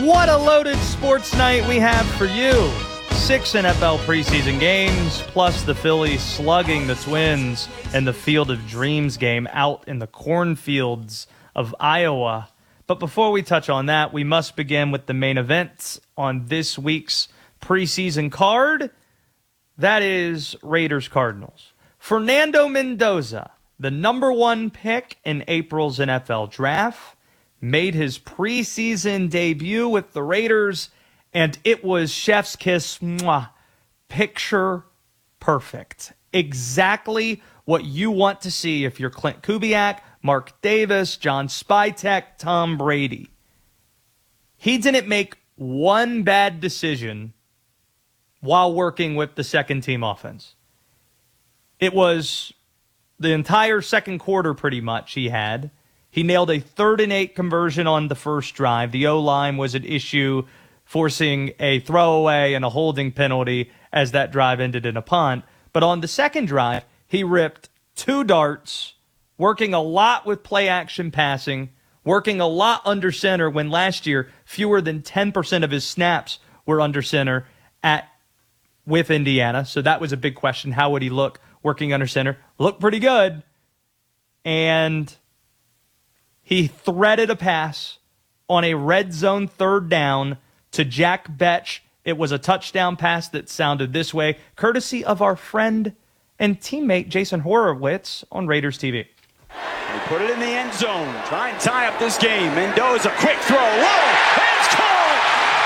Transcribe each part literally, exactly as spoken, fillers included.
What a loaded sports night we have for you. Six N F L preseason games, plus the Phillies slugging the Twins in the Field of Dreams game out in the cornfields of Iowa. But before we touch on that, we must begin with the main events on this week's preseason card. That is Raiders-Cardinals. Fernando Mendoza, the number one pick in April's N F L draft, made his preseason debut with the Raiders, and it was chef's kiss, mwah, picture perfect. Exactly what you want to see if you're Clint Kubiak, Mark Davis, John Spytek, Tom Brady. He didn't make one bad decision while working with the second-team offense. It was the entire second quarter pretty much he had. He nailed a third and eight conversion on the first drive. The O-line was an issue, forcing a throwaway and a holding penalty as that drive ended in a punt. But on the second drive, he ripped two darts, working a lot with play-action passing, working a lot under center when last year fewer than ten percent of his snaps were under center at with Indiana. So that was a big question. How would he look working under center? Looked pretty good. And he threaded a pass on a red zone third down to Jack Betch. It was a touchdown pass that sounded this way, courtesy of our friend and teammate Jason Horowitz on Raiders T V. He put it in the end zone. Try and tie up this game. Mendoza, quick throw. Whoa! And it's caught!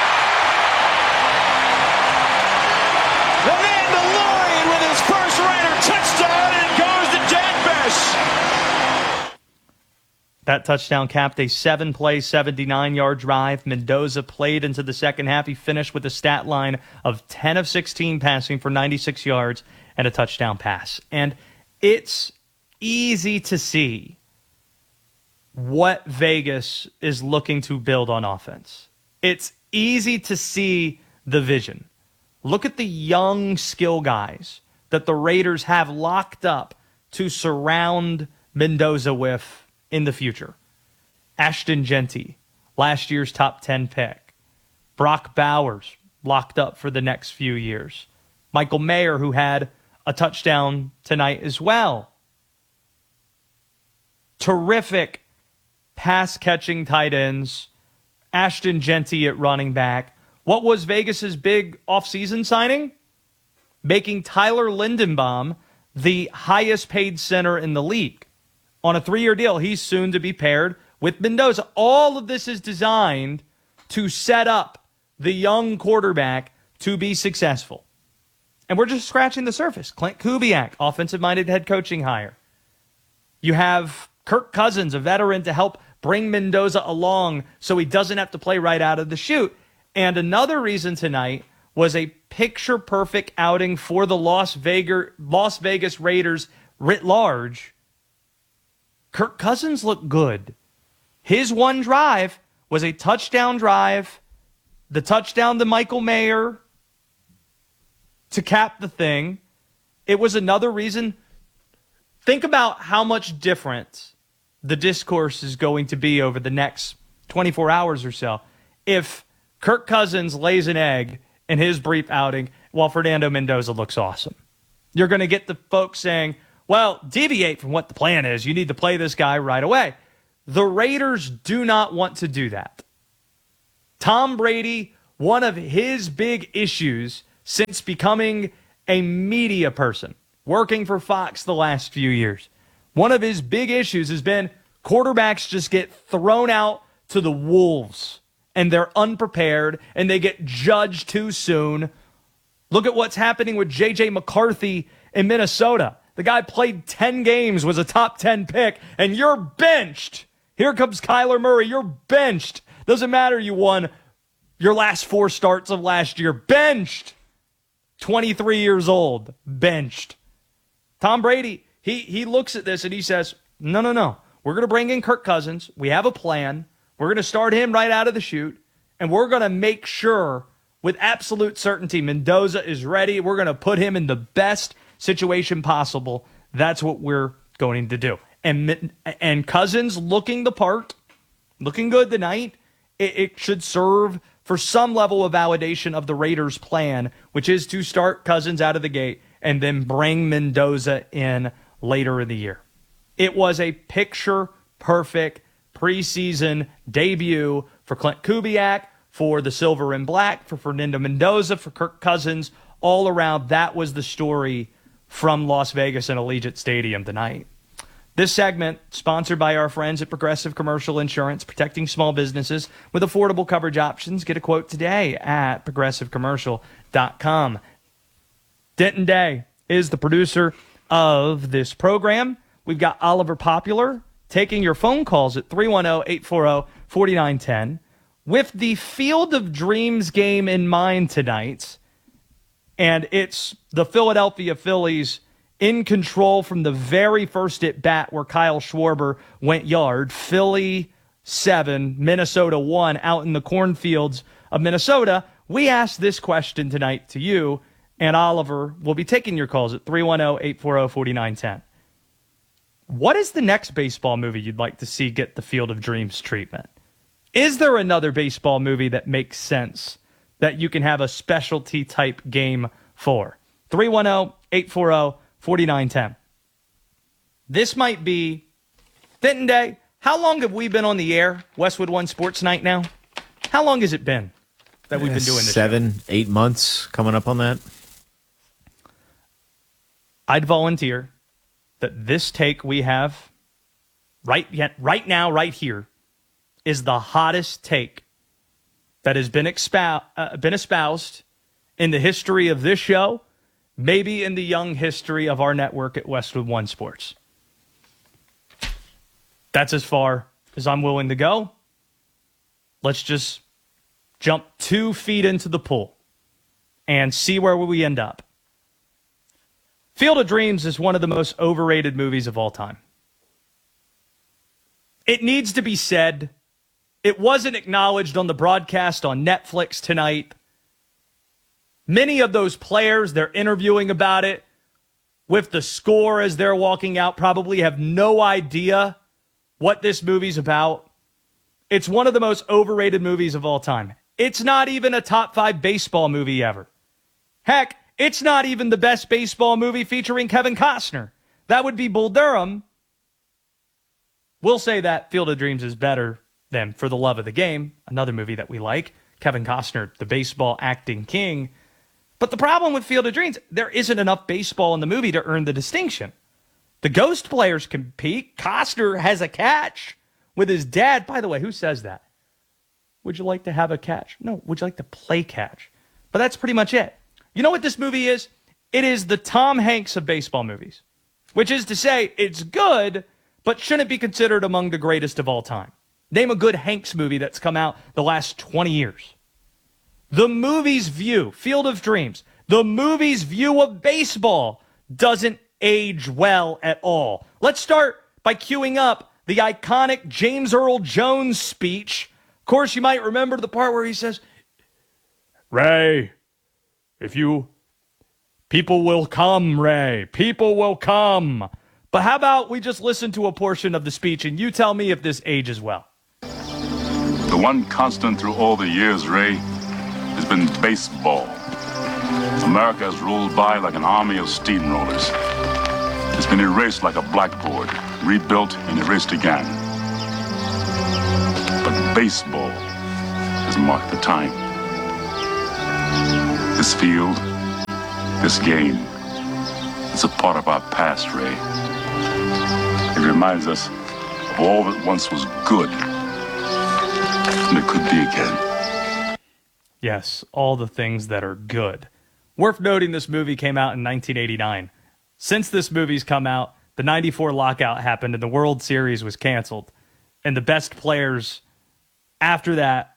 The Mandalorian with his first Raider touchdown, and it goes to Jack Betch. That touchdown capped a seven-play, seventy-nine-yard drive. Mendoza played into the second half. He finished with a stat line of ten of sixteen passing for ninety-six yards and a touchdown pass. And it's easy to see what Vegas is looking to build on offense. It's easy to see the vision. Look at the young skill guys that the Raiders have locked up to surround Mendoza with in the future. Ashton Jeanty, last year's top ten pick. Brock Bowers, locked up for the next few years. Michael Mayer, who had a touchdown tonight as well. Terrific pass-catching tight ends. Ashton Jeanty at running back. What was Vegas's big offseason signing? Making Tyler Lindenbaum the highest-paid center in the league. On a three-year deal, he's soon to be paired with Mendoza. All of this is designed to set up the young quarterback to be successful. And we're just scratching the surface. Clint Kubiak, offensive-minded head coaching hire. You have Kirk Cousins, a veteran, to help bring Mendoza along so he doesn't have to play right out of the chute. And another reason tonight was a picture-perfect outing for the Las Vegas, Las Vegas Raiders writ large. Kirk Cousins looked good. His one drive was a touchdown drive, the touchdown to Michael Mayer to cap the thing. It was another reason. Think about how much different the discourse is going to be over the next twenty-four hours or so if Kirk Cousins lays an egg in his brief outing while Fernando Mendoza looks awesome. You're going to get the folks saying, well, deviate from what the plan is. You need to play this guy right away. The Raiders do not want to do that. Tom Brady, one of his big issues since becoming a media person, working for Fox the last few years, one of his big issues has been quarterbacks just get thrown out to the wolves and they're unprepared and they get judged too soon. Look at what's happening with J J McCarthy in Minnesota. The guy played ten games, was a top ten pick, and you're benched. Here comes Kyler Murray. You're benched. Doesn't matter you won your last four starts of last year. Benched. twenty-three years old. Benched. Tom Brady, he, he looks at this and he says, no, no, no. We're going to bring in Kirk Cousins. We have a plan. We're going to start him right out of the chute, and we're going to make sure with absolute certainty Mendoza is ready. We're going to put him in the best situation possible. That's what we're going to do. And and Cousins looking the part, looking good tonight, it, it should serve for some level of validation of the Raiders' plan, which is to start Cousins out of the gate and then bring Mendoza in later in the year. It was a picture-perfect preseason debut for Clint Kubiak, for the Silver and Black, for Fernando Mendoza, for Kirk Cousins. All around, that was the story from Las Vegas and Allegiant Stadium tonight. This segment, sponsored by our friends at Progressive Commercial Insurance, protecting small businesses with affordable coverage options. Get a quote today at progressive commercial dot com. Denton Day is the producer of this program. We've got Oliver Popular taking your phone calls at three one zero, eight four zero, four nine one zero. With the Field of Dreams game in mind tonight, and it's the Philadelphia Phillies in control from the very first at bat where Kyle Schwarber went yard. Philly seven, Minnesota one out in the cornfields of Minnesota. We asked this question tonight to you, and Oliver will be taking your calls at three one zero, eight four zero, four nine one zero. What is the next baseball movie you'd like to see get the Field of Dreams treatment? Is there another baseball movie that makes sense that you can have a specialty type game for? three one zero, eight four zero, four nine one zero. This might be Denton Day. How long have we been on the air, Westwood One Sports Night now? How long has it been that we've been doing this? Seven, show? eight months coming up on that. I'd volunteer that this take we have right yet, right now, right here, is the hottest take that has been, expound, uh, been espoused in the history of this show, maybe in the young history of our network at Westwood One Sports. That's as far as I'm willing to go. Let's just jump two feet into the pool and see where we end up. Field of Dreams is one of the most overrated movies of all time. It needs to be said. It wasn't acknowledged on the broadcast on Netflix tonight. Many of those players they're interviewing about it with the score as they're walking out probably have no idea what this movie's about. It's one of the most overrated movies of all time. It's not even a top five baseball movie ever. Heck, it's not even the best baseball movie featuring Kevin Costner. That would be Bull Durham. We'll say that Field of Dreams is better than For the Love of the Game, another movie that we like. Kevin Costner, the baseball acting king. But the problem with Field of Dreams, there isn't enough baseball in the movie to earn the distinction. The ghost players compete. Costner has a catch with his dad. By the way, who says that? Would you like to have a catch? No, would you like to play catch? But that's pretty much it. You know what this movie is? It is the Tom Hanks of baseball movies, which is to say it's good, but shouldn't be considered among the greatest of all time. Name a good Hanks movie that's come out the last twenty years. The movie's view, Field of Dreams, the movie's view of baseball doesn't age well at all. Let's start by queuing up the iconic James Earl Jones speech. Of course, you might remember the part where he says, Ray, if you, people will come, Ray, people will come. But how about we just listen to a portion of the speech and you tell me if this ages well. The one constant through all the years, Ray, has been baseball. America has rolled by like an army of steamrollers. It's been erased like a blackboard, rebuilt and erased again. But baseball has marked the time. This field, this game, it's a part of our past, Ray. It reminds us of all that once was good, and it could be again. Yes, all the things that are good. Worth noting, this movie came out in nineteen eighty-nine. Since this movie's come out, the ninety-four lockout happened and the World Series was canceled. And the best players after that